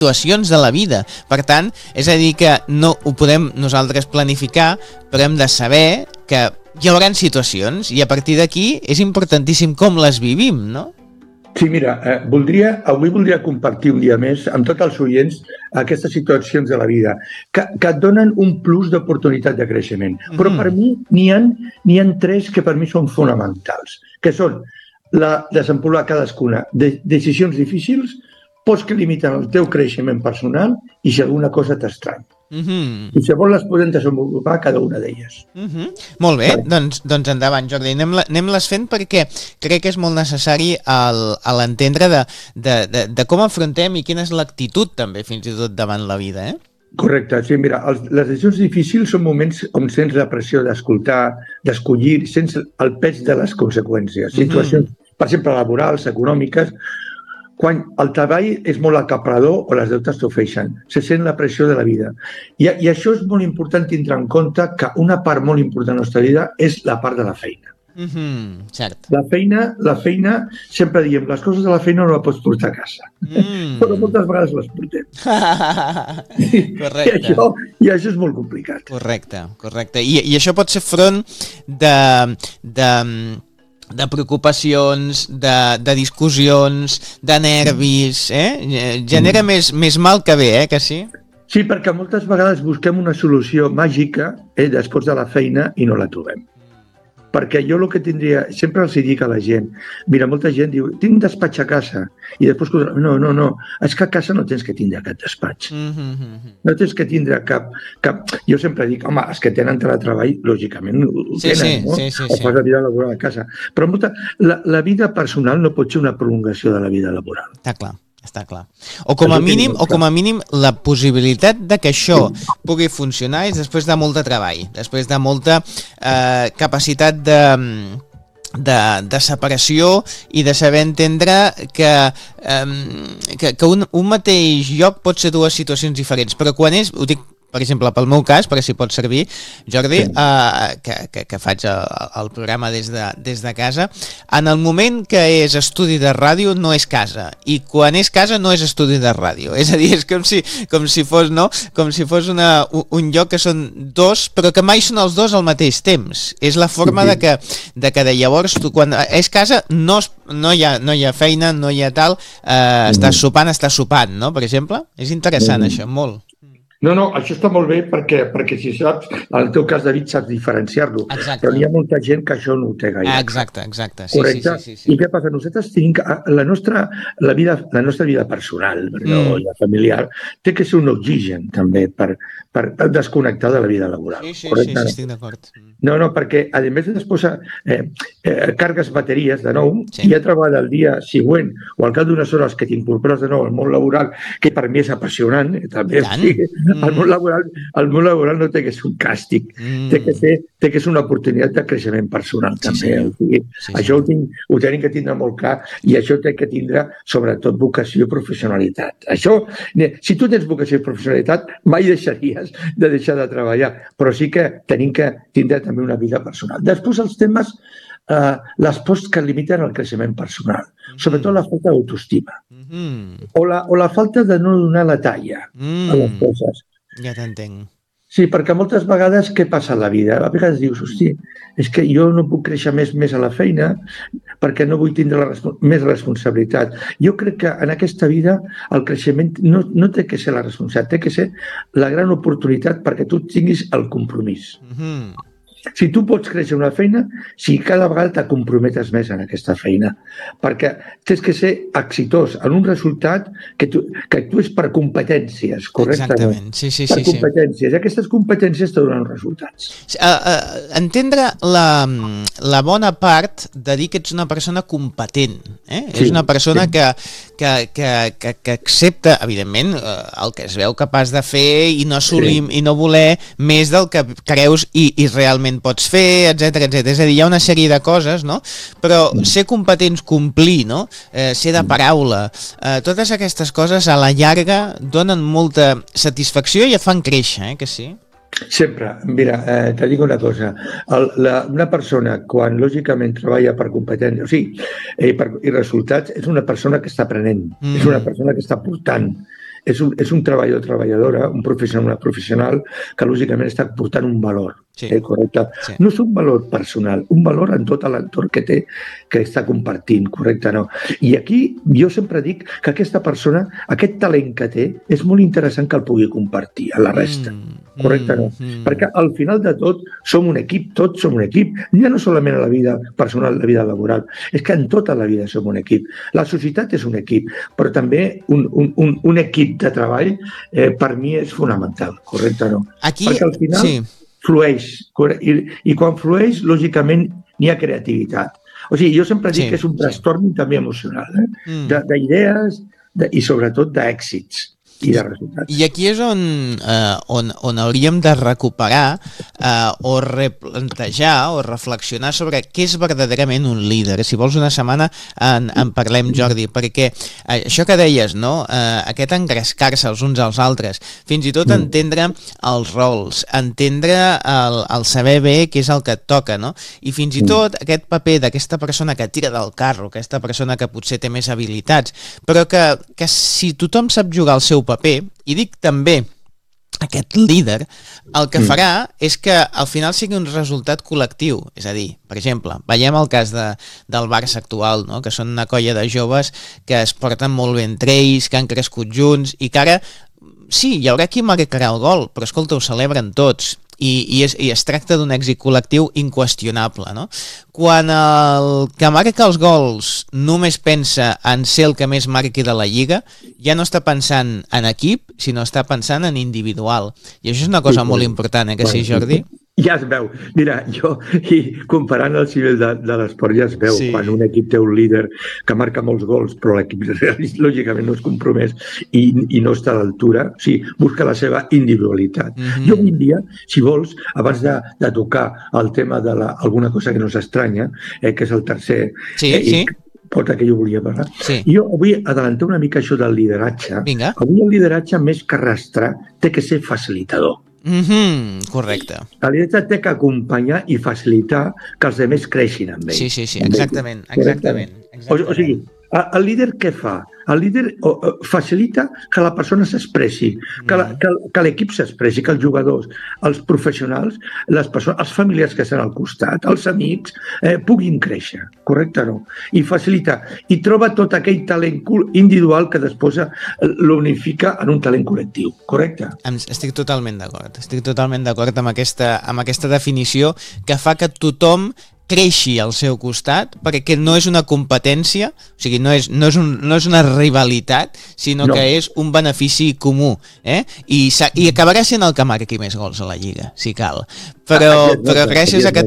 situacions de la vida. Per tant, és a dir que no ho podem nosaltres planificar, però hem de saber que hi haurà situacions i a partir d'aquí és importantíssim com les vivim, no? Sí, mira, avui voldria compartir un dia més amb tots els oients aquestes situacions de la vida que et donen un plus d'oportunitat de creixement. Però per mi n'hi ha tres que per mi són fonamentals, que són desenvolupar cadascuna de decisions difícils, pots que limiten el teu creixement personal i si alguna cosa t'estranya. I si vols les podem desenvolupar cada una d'elles. Molt bé, doncs endavant, Jordi, anem-les fent perquè crec que és molt necessari a l'entendre de com afrontem i quina és l'actitud també fins i tot davant la vida, Correcte, sí, mira, les decisions difícils són moments on sents la pressió d'escoltar, d'escollir, sents el pes de les conseqüències, situacions, per exemple, laborals, econòmiques. Quan el treball és molt acaprador o les deutes t'ofeixen, se sent la pressió de la vida. I això és molt important tindre en compte que una part molt important de la nostra vida és la part de la feina. Cert. La feina, sempre diem, les coses de la feina no la pots portar a casa. Però moltes vegades les portem. Correcte. I això és molt complicat. Correcte. I això pot ser front de preocupacions, de discussions, de nervis, genera més mal que bé, que sí? Sí, perquè moltes vegades busquem una solució màgica després de la feina i no la trobem. Perquè jo el que tindria, sempre els dic a la gent, mira, molta gent diu, tinc un despatx a casa, i després, no, és que a casa no tens que tindre cap despatx. No tens que tindre cap... Jo sempre dic, home, els que tenen teletreball, lògicament ho tenen, no? O fas la vida laboral a casa. Però la vida personal no pot ser una prolongació de la vida laboral. Està clar. O com a mínim la possibilitat de que això pugui funcionar és després de molt de treball, després de molta capacitat de separació i de saber entendre que un mateix lloc pot ser dues situacions diferents, però quan és, ho dic per exemple, pel meu cas, perquè si pot servir, Jordi, que faig el programa des de casa, en el moment que és estudi de ràdio no és casa, i quan és casa no és estudi de ràdio. És a dir, és com si fos, no? Com si fos un lloc que són dos, però que mai són els dos al mateix temps. És la forma de que de llavors, tu, quan és casa, no hi ha feina, no hi ha tal, estàs sopant, no? Per exemple, és interessant això, molt. No, això està molt bé perquè si saps, en el teu cas, David, saps diferenciar-lo. Però hi ha molta gent que això no ho té gaire. Exacte. Correcte? Sí. I què passa? Nosaltres tenim la nostra vida personal i familiar té que ser un oxigen també per desconnectar de la vida laboral. Sí, estic d'acord. No, perquè a més després cargues bateries de nou i ja treballar el dia següent o al cap d'unes hores que t'incorpores de nou al món laboral, que per mi és apassionant, també. El món laboral no té que ser un càstig, té que ser una oportunitat de creixement personal també. Això ho tenim que tindre molt clar i això té que tindre sobretot vocació i professionalitat. Això, si tu tens vocació i professionalitat, mai deixaries de deixar de treballar, però sí que tenim que tindre també una vida personal. Després els temes, les pors que limiten el creixement personal, sobretot la falta d'autoestima o la falta de no donar la talla a les coses. Ja t'entenc. Sí, perquè moltes vegades què passa a la vida? A vegades dius, hosti, és que jo no puc créixer més a la feina perquè no vull tindre més responsabilitat. Jo crec que en aquesta vida el creixement no té que ser la responsabilitat, té que ser la gran oportunitat perquè tu tinguis el compromís. Si tu pots créixer una feina, si cada vegada te comprometes més en aquesta feina, perquè tens que ser exitós en un resultat que actues per competències, correctament? Exactament, sí. Per competències, i aquestes competències te donen resultats. Entendre la bona part de dir que ets una persona competent, és una persona que accepta, evidentment, el que es veu capaç de fer i no assolir i no voler més del que creus i realment pots fer, etc. És a dir, hi ha una sèrie de coses, no? Però ser competents, complir, no? Ser de paraula, totes aquestes coses a la llarga donen molta satisfacció i et fan créixer, que sí? Sempre. Mira, te dic una cosa. Una persona, quan lògicament treballa per competència, i resultats, és una persona que està aprenent, és una persona que està portant. és un treballador o treballadora, un professional o una professional que lògicament està portant un valor. Correcte? Sí. No és un valor personal, un valor en tot l'entorn que té, que està compartint, correcte? No? I aquí jo sempre dic que aquesta persona, aquest talent que té, és molt interessant que el pugui compartir a la resta. Correcte? No? Perquè al final de tot som un equip, tots som un equip, ja no solament a la vida personal, a la vida laboral, és que en tota la vida som un equip. La societat és un equip, però també un equip de treball per mi és fonamental, correcte? No? Aquí, perquè al final... Sí. Flueix, i quan flueix, lògicament, n'hi ha creativitat. O sigui, jo sempre dic que és un trastorn també emocional, d'idees i sobretot d'èxits i de resultats. I aquí és on hauríem de recuperar o replantejar o reflexionar sobre què és verdaderament un líder. Si vols una setmana en parlem, Jordi, perquè això que deies, no? Aquest engrescar-se els uns als altres, fins i tot entendre els rols, entendre el saber bé què és el que et toca, no? I fins i tot aquest paper d'aquesta persona que tira del carro, aquesta persona que potser té més habilitats, però que si tothom sap jugar el seu paper, i dic també aquest líder, el que farà és que al final sigui un resultat col·lectiu. És a dir, per exemple, veiem el cas del Barça actual, no? Que són una colla de joves que es porten molt bé entre ells, que han crescut junts i que ara, sí, hi haurà qui marcarà el gol, però escolta, ho celebren tots. I es tracta d'un èxit col·lectiu inqüestionable, no? Quan el que marca els gols només pensa en ser el que més marqui de la Lliga, ja no està pensant en equip, sinó està pensant en individual. I això és una cosa molt important, que sí, Jordi? Ja es veu. Mira, jo, comparant el nivell de l'esport, ja es veu quan un equip té un líder que marca molts gols, però l'equip lògicament no és compromès i no està a l'altura, o sigui, busca la seva individualitat. Jo avui dia, si vols, abans de tocar el tema d'alguna cosa que no s'estranya, que és el tercer... Cosa que jo volia parlar. Jo vull adelantar una mica això del lideratge. Avui el lideratge, més que arrastrar, té que ser facilitador. Correcte. El lideratge té que acompanyar i facilitar que els altres creixin amb ell. Sí, exactament. O sigui, el líder què fa? El líder facilita que la persona s'expressi, que l'equip s'expressi, que els jugadors, els professionals, les persones, els familiars que estan al costat, els amics, puguin créixer, correcte o no? I facilita, i troba tot aquell talent individual que després l'unifica en un talent col·lectiu, correcte? Estic totalment d'acord amb aquesta definició que fa que tothom creixi al seu costat, perquè no és una competència, o sigui, no és una rivalitat, sinó que és un benefici comú, i acabarà sent el que marqui més gols a la Lliga, si cal. Però gràcies a que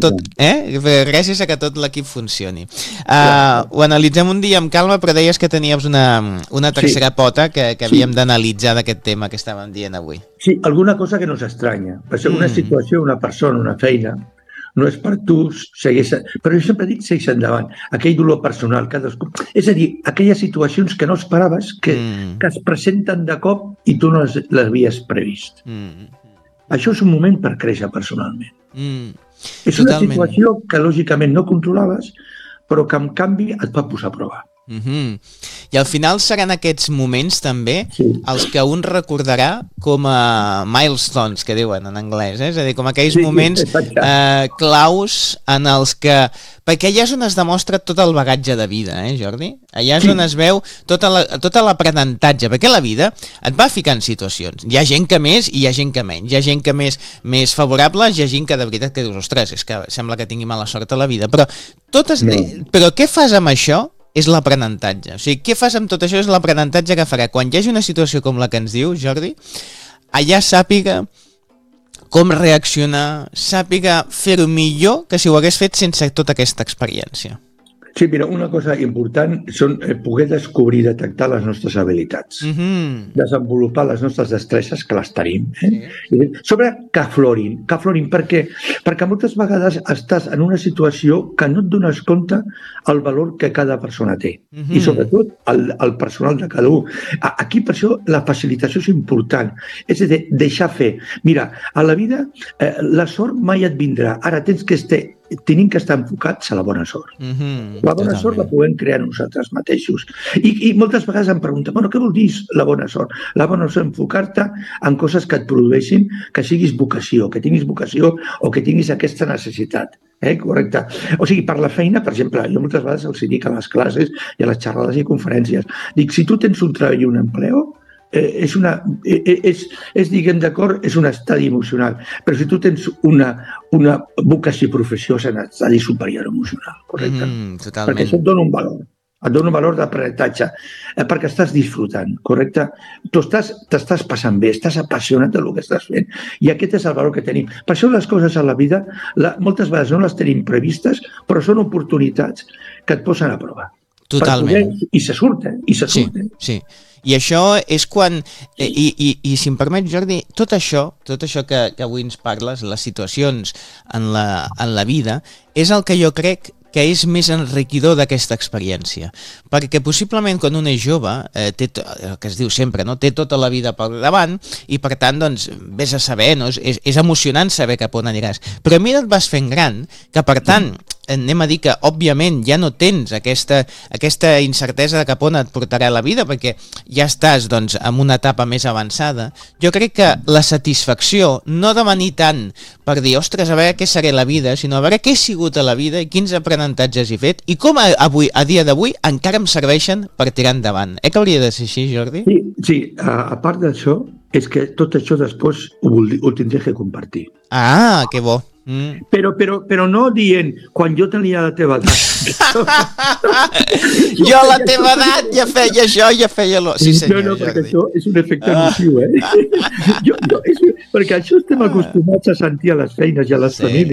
tot l'equip funcioni. Ho analitzem un dia amb calma, però deies que teníem una tercera pota que havíem d'analitzar d'aquest tema que estàvem dient avui. Sí, alguna cosa que no s'estranya. Per ser una situació, una persona, una feina, no és per tu, però jo sempre dic segueix endavant, aquell dolor personal, cadascú. És a dir, aquelles situacions que no esperaves, que es presenten de cop i tu no les havies previst. Això és un moment per créixer personalment. És una situació que lògicament no controlaves, però que en canvi et va posar a prova. I al final seran aquests moments també els que un recordarà com a milestones, que diuen en anglès, és a dir, com aquells moments claus en els que... Perquè allà és on es demostra tot el bagatge de vida, Jordi? Allà és on es veu tot l'aprenentatge, perquè la vida et va ficar en situacions. Hi ha gent que més i hi ha gent que menys. Hi ha gent que més favorables, hi ha gent que de veritat que dius, ostres, és que sembla que tingui mala sort a la vida. Però què fas amb això? És l'aprenentatge. O sigui, què fas amb tot això? És l'aprenentatge que farà. Quan hi hagi una situació com la que ens diu, Jordi, allà sàpiga com reaccionar, sàpiga fer-ho millor que si ho hagués fet sense tota aquesta experiència. Sí, mira, una cosa important són poder descobrir i detectar les nostres habilitats, desenvolupar les nostres destresses, que les tenim, i sobre que aflorin, perquè moltes vegades estàs en una situació que no et dones compte el valor que cada persona té, i sobretot el personal de cada un. Aquí, per això, la facilitació és important, és a dir, deixar fer. Mira, a la vida la sort mai et vindrà, ara tens que tenim que estar enfocats a la bona sort. La bona sort la podem crear nosaltres mateixos. I moltes vegades em pregunten, què vol dir la bona sort? La bona sort, enfocar-te en coses que et produeixin, que siguis vocació, que tinguis vocació o que tinguis aquesta necessitat. Correcte. O sigui, per la feina, per exemple, jo moltes vegades els dic a les classes i a les xerrades i conferències, dic, si tu tens un treball i un empleo, és diguem d'acord, és un estadi emocional. Però si tu tens una vocació i professió, és un estadi superior emocional, correcte? Totalment. Perquè això et dona un valor. Et dona un valor d'aprenentatge, perquè estàs disfrutant, correcte? Tu t'estàs passant bé, estàs apassionat del que estàs fent, i aquest és el valor que tenim. Per això les coses a la vida, moltes vegades no les tenim previstes, però són oportunitats que et posen a prova. Totalment. I se surten. Sí. I això és quan, i si em permet, Jordi, tot això que avui ens parles, les situacions en la vida, és el que jo crec que és més enriquidor d'aquesta experiència. Perquè possiblement quan un és jove, té el que es diu sempre, no? Té tota la vida per davant i per tant, doncs, vés a saber, no? És emocionant saber cap on aniràs. Però mira, et vas fent gran, que per tant, anem a dir que, òbviament, ja no tens aquesta incertesa de cap on et portarà la vida, perquè ja estàs, doncs, en una etapa més avançada. Jo crec que la satisfacció no ha de venir tant per dir, ostres, a veure què seré la vida, sinó a veure què he sigut a la vida i quins aprenentatges he fet i com a dia d'avui encara em serveixen per tirar endavant. Que hauria de ser així, Jordi? Sí, a part d'això, és que tot això després ho tindré que compartir. Ah, que bo. Però no dient, quan jo tenia la teva edat. Jo a la teva edat ja feia això, ja feia allò. Sí, senyor, no, perquè això és un efecte nociu, perquè això estem acostumats a sentir a les feines i a les famílies.